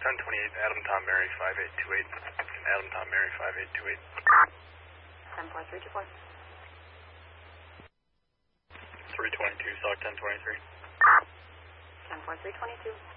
1028, Adam Tom Mary 5828. Adam Tom Mary 5828. 74324. 322, SOC 1023. 74322.